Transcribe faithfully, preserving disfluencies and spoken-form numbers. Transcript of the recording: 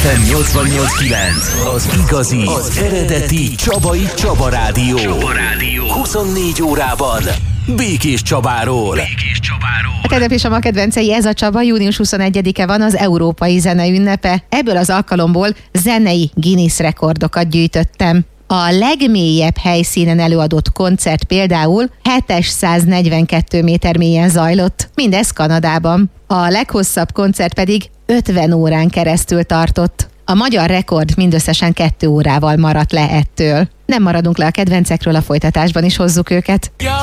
ef em nyolcvannyolc kilenc, az igazi, az eredeti Csabai Csaba Rádió. Csaba Rádió. huszonnégy órában Békés Csabáról. Békés Csabáról. A tegnap a kedvencei, ez a Csaba, június huszonegyedike van, az Európai Zene ünnepe. Ebből az alkalomból zenei Guinness rekordokat gyűjtöttem. A legmélyebb helyszínen előadott koncert például hétszáznegyvenkettő méter mélyen zajlott, mindez Kanadában. A leghosszabb koncert pedig ötven órán keresztül tartott. A magyar rekord mindösszesen kettő órával maradt le ettől. Nem maradunk le a kedvencekről, a folytatásban is hozzuk őket.